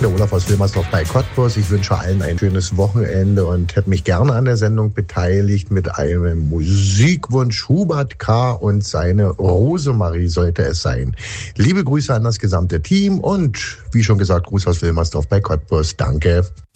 der Olaf aus Wilmersdorf bei Cottbus. Ich wünsche allen ein schönes Wochenende und hätte mich gerne an der Sendung beteiligt mit einem Musikwunsch. Hubert K. und seine Rosemarie sollte es sein. Liebe Grüße an das gesamte Team und wie schon gesagt, Gruß aus Wilmersdorf bei Cottbus. Danke.